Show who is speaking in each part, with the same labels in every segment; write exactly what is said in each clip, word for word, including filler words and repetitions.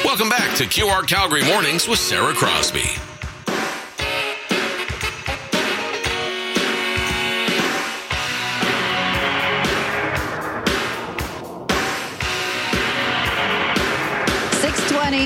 Speaker 1: Welcome back to Q R Calgary Mornings with Sarah Crosby.
Speaker 2: six twenty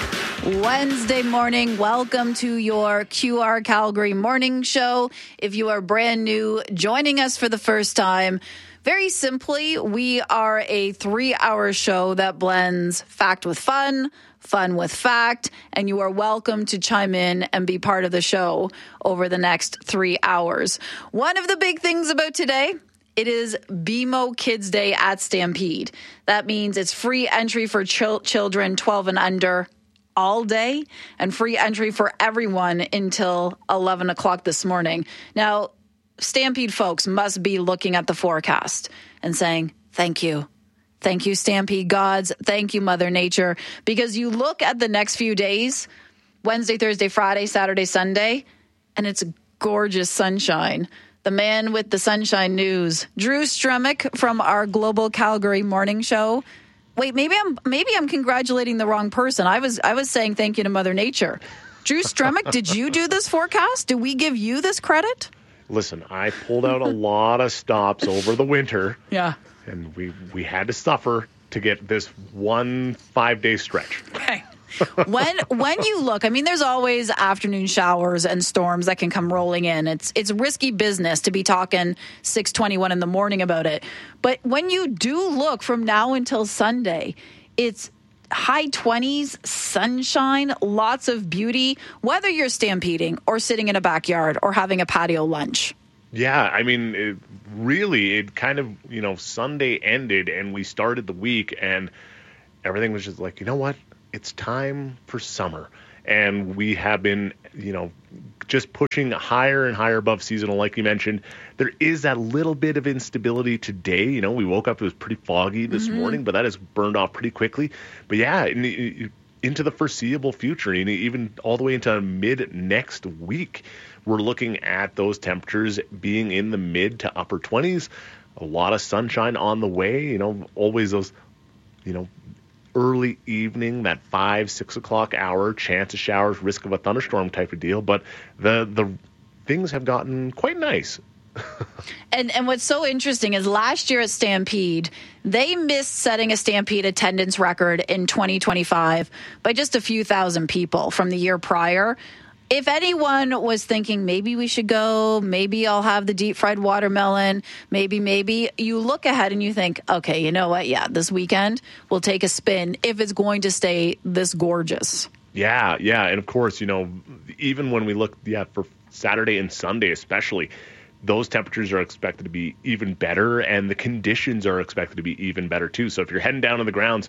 Speaker 2: Wednesday morning. Welcome to your Q R Calgary Morning Show. If you are brand new, joining us for the first time, very simply, we are a three-hour show that blends fact with fun, fun with fact, and you are welcome to chime in and be part of the show over the next three hours. One of the big things about today, it is B M O Kids Day at Stampede. That means it's free entry for chil- children twelve and under all day and free entry for everyone until eleven o'clock this morning. Now, Stampede folks must be looking at the forecast and saying, thank you. Thank you, Stampede gods. Thank you, Mother Nature. Because you look at the next few days, Wednesday, Thursday, Friday, Saturday, Sunday, and it's gorgeous sunshine. The man with the sunshine news, Drew Stremick from our Global Calgary Morning Show. Wait, maybe I'm maybe I'm congratulating the wrong person. I was I was saying thank you to Mother Nature. Drew Stremick, did you do this forecast? Do we give you this credit?
Speaker 3: Listen, I pulled out a lot of stops over the winter.
Speaker 2: Yeah.
Speaker 3: And we, we had to suffer to get this one five-day stretch.
Speaker 2: Okay. when when you look, I mean, there's always afternoon showers and storms that can come rolling in. It's it's risky business to be talking six twenty-one in the morning about it. But when you do look from now until Sunday, it's high twenties, sunshine, lots of beauty, whether you're stampeding or sitting in a backyard or having a patio lunch.
Speaker 3: Yeah, I mean, it, really, it kind of, you know, Sunday ended and we started the week and everything was just like, you know what? It's time for summer. And we have been, you know, just pushing higher and higher above seasonal, like you mentioned. There is that little bit of instability today. You know, we woke up, it was pretty foggy this mm-hmm. morning, but that has burned off pretty quickly. But yeah, in the, into the foreseeable future, even all the way into mid next week, we're looking at those temperatures being in the mid to upper twenties. A lot of sunshine on the way, you know, always those, you know, early evening, that five, six o'clock hour, chance of showers, risk of a thunderstorm type of deal. But the the things have gotten quite nice.
Speaker 2: and and what's so interesting is last year at Stampede, they missed setting a Stampede attendance record in twenty twenty-five by just a few thousand people from the year prior. If anyone was thinking maybe we should go, maybe I'll have the deep fried watermelon, maybe, maybe, you look ahead and you think, okay, you know what? Yeah, this weekend we'll take a spin if it's going to stay this gorgeous.
Speaker 3: Yeah, yeah. And of course, you know, even when we look, yeah, for Saturday and Sunday especially, those temperatures are expected to be even better and the conditions are expected to be even better too. So if you're heading down to the grounds,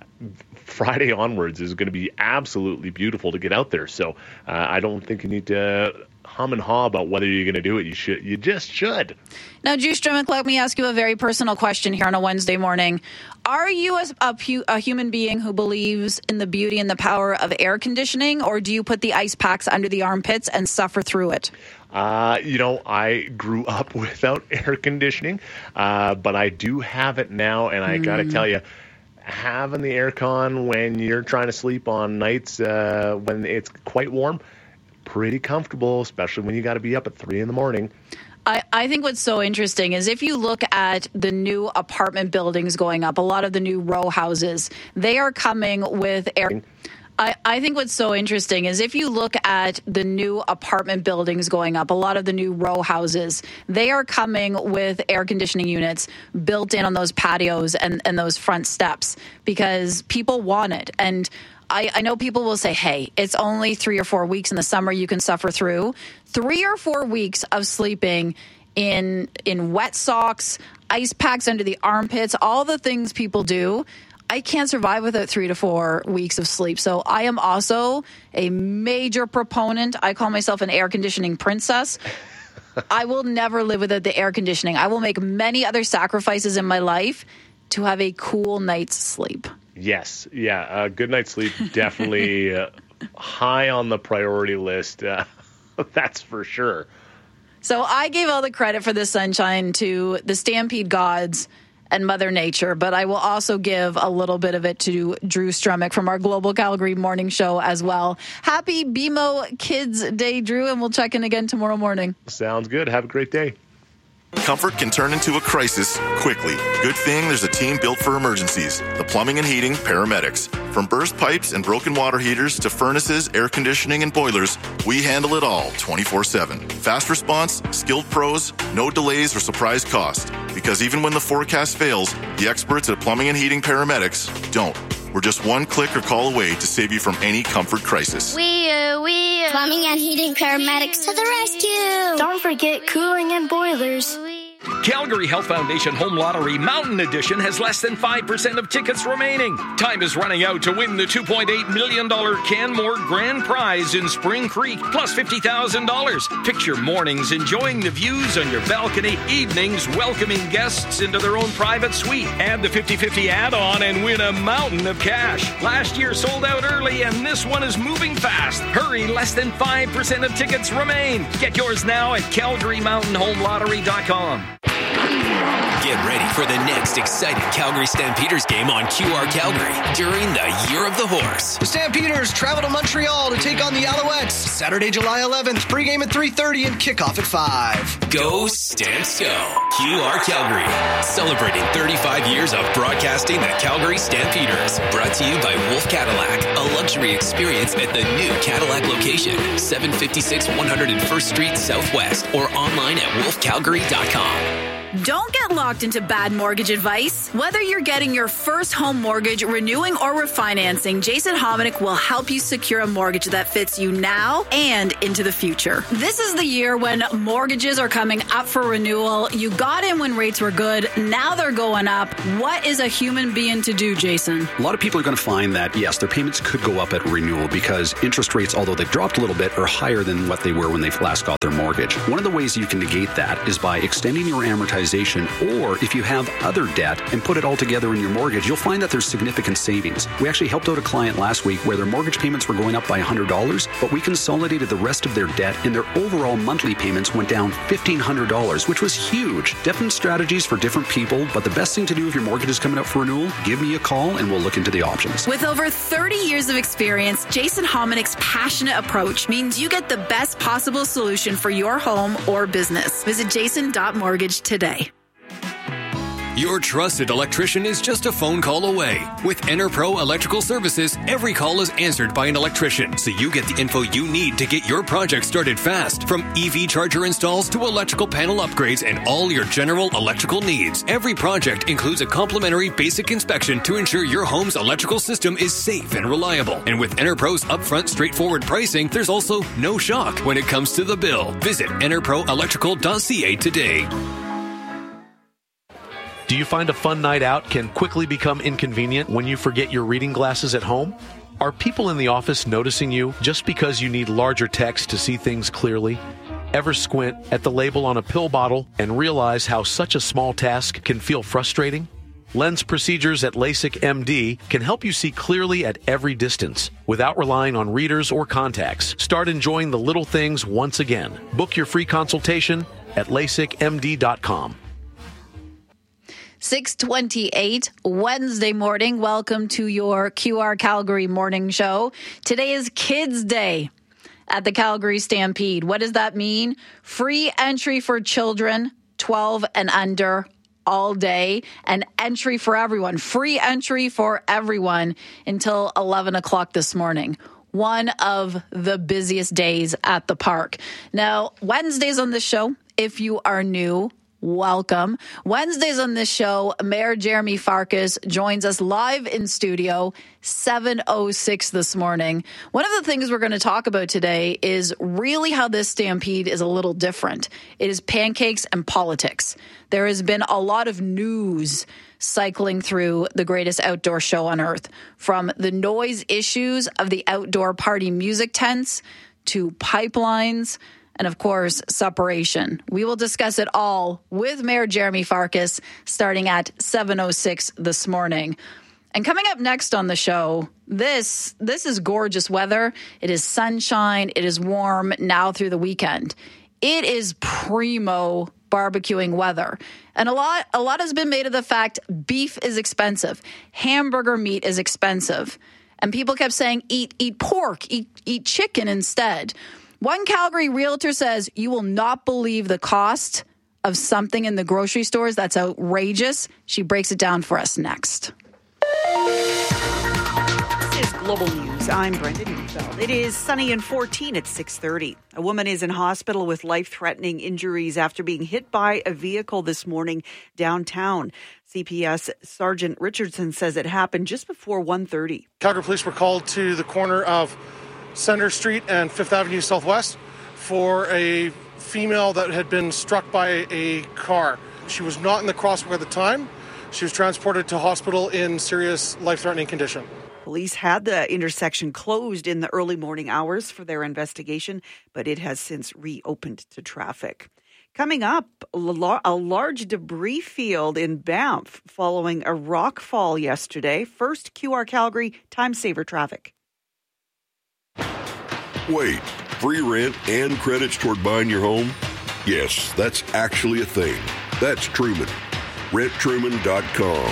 Speaker 3: Friday onwards is going to be absolutely beautiful to get out there. So uh, I don't think you need to hum and haw about whether you're going to do it. You should. You just should.
Speaker 2: Now, Drew Stremick, let me ask you a very personal question here on a Wednesday morning. Are you a, a, a human being who believes in the beauty and the power of air conditioning, or do you put the ice packs under the armpits and suffer through it?
Speaker 3: Uh, you know, I grew up without air conditioning, uh, but I do have it now, and I mm. got to tell you, having the aircon when you're trying to sleep on nights uh, when it's quite warm, pretty comfortable, especially when you got to be up at three in the morning.
Speaker 2: I, I think what's so interesting is if you look at the new apartment buildings going up, a lot of the new row houses, they are coming with air. I, I think what's so interesting is if you look at the new apartment buildings going up, a lot of the new row houses, they are coming with air conditioning units built in on those patios and, and those front steps because people want it. And I, I know people will say, hey, it's only three or four weeks in the summer you can suffer through. Three or four weeks of sleeping in in wet socks, ice packs under the armpits, all the things people do. I can't survive without three to four weeks of sleep. So I am also a major proponent. I call myself an air conditioning princess. I will never live without the air conditioning. I will make many other sacrifices in my life to have a cool night's sleep.
Speaker 3: Yes. Yeah. A good night's sleep, definitely uh, high on the priority list. Uh, that's for sure.
Speaker 2: So I gave all the credit for the sunshine to the Stampede gods and Mother Nature, but I will also give a little bit of it to Drew Strummick from our Global Calgary Morning Show as well. Happy B M O Kids Day, Drew, and we'll check in again tomorrow morning.
Speaker 3: Sounds good. Have a great day.
Speaker 4: Comfort can turn into a crisis quickly. Good thing there's a team built for emergencies. The Plumbing and Heating Paramedics. From burst pipes and broken water heaters to furnaces, air conditioning, and boilers, we handle it all twenty-four seven. Fast response, skilled pros, no delays or surprise cost. Because even when the forecast fails, the experts at Plumbing and Heating Paramedics don't. We're just one click or call away to save you from any comfort crisis.
Speaker 5: We, uh, we, uh, Plumbing and Heating Paramedics to the rescue. Don't forget cooling and boilers.
Speaker 6: Calgary Health Foundation Home Lottery Mountain Edition has less than five percent of tickets remaining. Time is running out to win the two point eight million dollars Canmore Grand Prize in Spring Creek, plus fifty thousand dollars. Picture mornings enjoying the views on your balcony, evenings welcoming guests into their own private suite. Add the fifty-fifty add-on and win a mountain of cash. Last year sold out early, and this one is moving fast. Hurry, less than five percent of tickets remain. Get yours now at calgary mountain home lottery dot com.
Speaker 1: Get ready for the next exciting Calgary Stampeders game on Q R Calgary during the Year of the Horse.
Speaker 7: The Stampeders travel to Montreal to take on the Alouettes. Saturday, July eleventh, pregame at three thirty and kickoff at five.
Speaker 1: Go Stamps Go. Q R Calgary, celebrating thirty-five years of broadcasting the Calgary Stampeders. Brought to you by Wolf Cadillac, a luxury experience at the new Cadillac location, seven fifty-six one hundred first Street Southwest, or online at wolf calgary dot com.
Speaker 2: Don't get locked into bad mortgage advice. Whether you're getting your first home mortgage, renewing, or refinancing, Jason Hominick will help you secure a mortgage that fits you now and into the future. This is the year when mortgages are coming up for renewal. You got in when rates were good. Now they're going up. What is a human being to do, Jason?
Speaker 8: A lot of people are going to find that, yes, their payments could go up at renewal because interest rates, although they've dropped a little bit, are higher than what they were when they last got their mortgage. One of the ways you can negate that is by extending your amortization, or if you have other debt and put it all together in your mortgage, you'll find that there's significant savings. We actually helped out a client last week where their mortgage payments were going up by one hundred dollars, but we consolidated the rest of their debt and their overall monthly payments went down fifteen hundred dollars, which was huge. Different strategies for different people, but the best thing to do if your mortgage is coming up for renewal, give me a call and we'll look into the options.
Speaker 2: With over thirty years of experience, Jason Hominick's passionate approach means you get the best possible solution for your home or business. Visit jason dot mortgage today.
Speaker 9: Your trusted electrician is just a phone call away. With EnerPro Electrical Services, every call is answered by an electrician, so you get the info you need to get your project started fast. From E V charger installs to electrical panel upgrades and all your general electrical needs, every project includes a complimentary basic inspection to ensure your home's electrical system is safe and reliable. And with EnerPro's upfront, straightforward pricing, there's also no shock when it comes to the bill. Visit ener pro electrical dot c a today.
Speaker 10: Do you find a fun night out can quickly become inconvenient when you forget your reading glasses at home? Are people in the office noticing you just because you need larger text to see things clearly? Ever squint at the label on a pill bottle and realize how such a small task can feel frustrating? Lens procedures at LASIK M D can help you see clearly at every distance without relying on readers or contacts. Start enjoying the little things once again. Book your free consultation at lasik m d dot com.
Speaker 2: six twenty-eight Wednesday morning. Welcome to your Q R Calgary morning show. Today is Kids Day at the Calgary Stampede. What does that mean? Free entry for children twelve and under all day, and entry for everyone. Free entry for everyone until eleven o'clock this morning. One of the busiest days at the park. Now, Wednesdays on this show, if you are new, welcome. Wednesdays on this show, Mayor Jeremy Farkas joins us live in studio, seven oh six this morning. One of the things we're going to talk about today is really how this Stampede is a little different. It is pancakes and politics. There has been a lot of news cycling through the greatest outdoor show on earth, from the noise issues of the outdoor party music tents to pipelines, and, of course, separation. We will discuss it all with Mayor Jeremy Farkas starting at seven oh six this morning. And coming up next on the show, this this is gorgeous weather. It is sunshine. It is warm now through the weekend. It is primo barbecuing weather. And a lot, a lot has been made of the fact beef is expensive. Hamburger meat is expensive. And people kept saying, eat, eat pork, eat, eat chicken instead. One Calgary realtor says you will not believe the cost of something in the grocery stores that's outrageous. She breaks it down for us next.
Speaker 11: This is Global News. I'm Brenda Neufeld. It is sunny and fourteen at six thirty. A woman is in hospital with life-threatening injuries after being hit by a vehicle this morning downtown. C P S Sergeant Richardson says it happened just before one thirty.
Speaker 12: Calgary Police were called to the corner of Center Street and Fifth Avenue Southwest for a female that had been struck by a car. She was not in the crosswalk at the time. She was transported to hospital in serious life-threatening condition.
Speaker 11: Police had the intersection closed in the early morning hours for their investigation, but it has since reopened to traffic. Coming up, a large debris field in Banff following a rock fall yesterday. First, Q R Calgary Time Saver traffic.
Speaker 13: Wait, free rent and credits toward buying your home? Yes, that's actually a thing. That's Truman. rent truman dot com.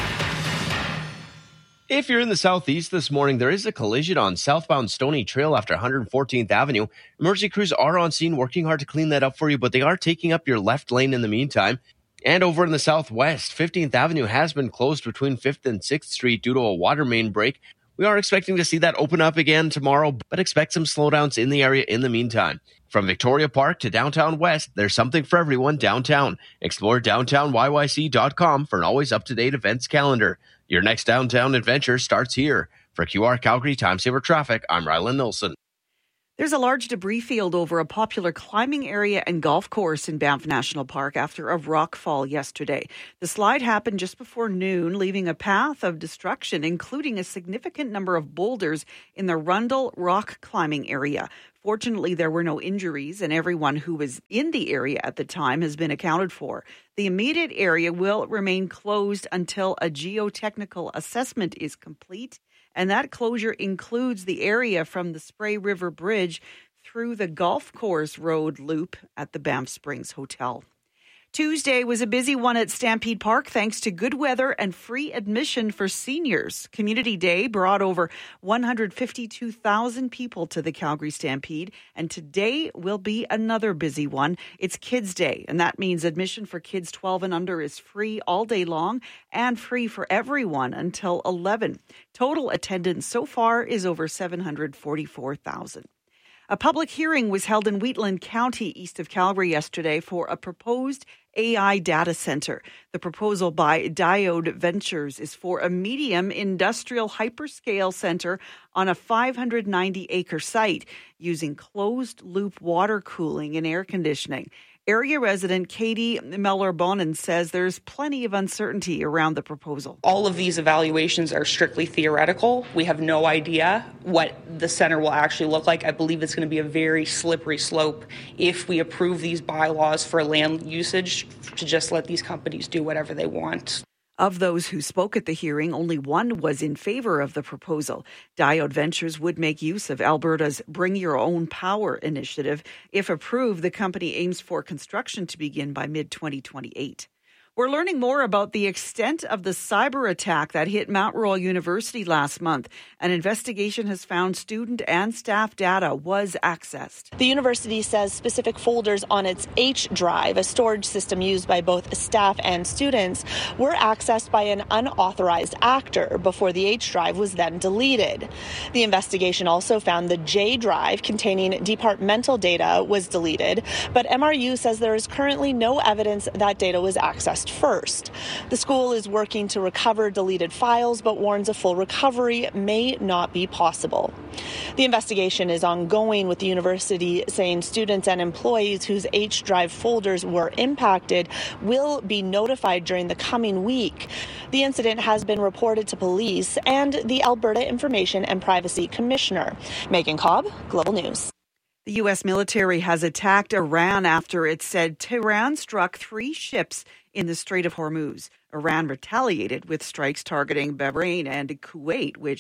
Speaker 14: If you're in the southeast this morning, there is a collision on southbound Stony Trail after one hundred fourteenth Avenue. Emergency crews are on scene working hard to clean that up for you, but they are taking up your left lane in the meantime. And over in the southwest, fifteenth Avenue has been closed between fifth and sixth Street due to a water main break. We are expecting to see that open up again tomorrow, but expect some slowdowns in the area in the meantime. From Victoria Park to Downtown West, there's something for everyone downtown. Explore downtown y y c dot com for an always up-to-date events calendar. Your next downtown adventure starts here. For Q R Calgary Time Saver Traffic, I'm Rylan Nilsson.
Speaker 11: There's a large debris field over a popular climbing area and golf course in Banff National Park after a rock fall yesterday. The slide happened just before noon, leaving a path of destruction, including a significant number of boulders in the Rundle rock climbing area. Fortunately, there were no injuries, and everyone who was in the area at the time has been accounted for. The immediate area will remain closed until a geotechnical assessment is complete, and that closure includes the area from the Spray River Bridge through the Golf Course Road loop at the Banff Springs Hotel. Tuesday was a busy one at Stampede Park thanks to good weather and free admission for seniors. Community Day brought over one hundred fifty-two thousand people to the Calgary Stampede, and today will be another busy one. It's Kids Day, and that means admission for kids twelve and under is free all day long and free for everyone until eleven. Total attendance so far is over seven hundred forty-four thousand. A public hearing was held in Wheatland County, east of Calgary, yesterday for a proposed A I data center. The proposal by Diode Ventures is for a medium industrial hyperscale center on a five hundred ninety acre site using closed-loop water cooling and air conditioning. Area resident Katie Meller-Bonin says there's plenty of uncertainty around the proposal.
Speaker 15: All of these evaluations are strictly theoretical. We have no idea what the center will actually look like. I believe it's going to be a very slippery slope if we approve these bylaws for land usage to just let these companies do whatever they want.
Speaker 11: Of those who spoke at the hearing, only one was in favor of the proposal. Diode Ventures would make use of Alberta's Bring Your Own Power initiative. If approved, the company aims for construction to begin by mid twenty twenty-eight. We're learning more about the extent of the cyber attack that hit Mount Royal University last month. An investigation has found student and staff data was accessed.
Speaker 16: The university says specific folders on its H drive, a storage system used by both staff and students, were accessed by an unauthorized actor before the H drive was then deleted. The investigation also found the J drive containing departmental data was deleted, but M R U says there is currently no evidence that data was accessed first. The school is working to recover deleted files, but warns a full recovery may not be possible. The investigation is ongoing, with the university saying students and employees whose H drive folders were impacted will be notified during the coming week. The incident has been reported to police and the Alberta Information and Privacy Commissioner. Megan Cobb, Global News.
Speaker 11: The U S military has attacked Iran after it said Tehran struck three ships in the Strait of Hormuz. Iran retaliated with strikes targeting Bahrain and Kuwait, which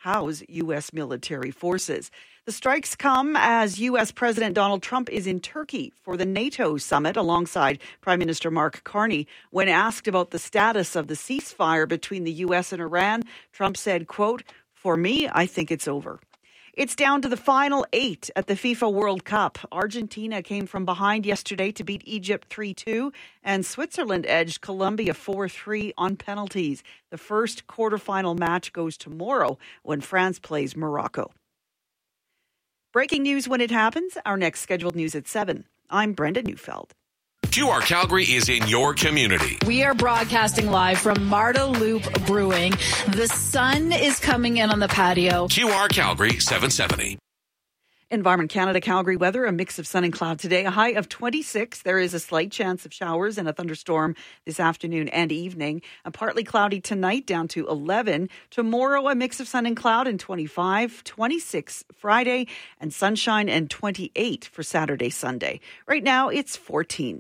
Speaker 11: house U S military forces. The strikes come as U S President Donald Trump is in Turkey for the NATO summit alongside Prime Minister Mark Carney. When asked about the status of the ceasefire between the U S and Iran, Trump said, quote, "For me, I think it's over." It's down to the final eight at the FIFA World Cup. Argentina came from behind yesterday to beat Egypt three two, and Switzerland edged Colombia four three on penalties. The first quarterfinal match goes tomorrow when France plays Morocco. Breaking news when it happens. Our next scheduled news at seven. I'm Brenda Neufeld.
Speaker 6: Q R Calgary is in your community.
Speaker 2: We are broadcasting live from Marda Loop Brewing. The sun is coming in on the patio.
Speaker 6: Q R Calgary seven seventy.
Speaker 11: Environment Canada Calgary weather, a mix of sun and cloud today, a high of twenty-six. There is a slight chance of showers and a thunderstorm this afternoon and evening. A partly cloudy tonight, down to eleven. Tomorrow, a mix of sun and cloud and twenty-five, twenty-six Friday, and sunshine and twenty-eight for Saturday, Sunday. Right now, it's fourteen.